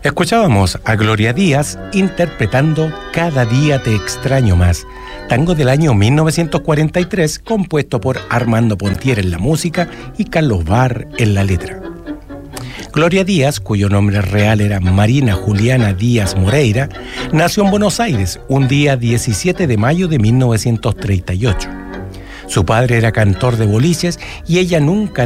Escuchábamos a Gloria Díaz interpretando Cada día te extraño más, tango del año 1943, compuesto por Armando Pontier en la música y Carlos Barr en la letra. Gloria Díaz, cuyo nombre real era Marina Juliana Díaz Moreira, nació en Buenos Aires un día 17 de mayo de 1938. Su padre era cantor de boliches y ella nunca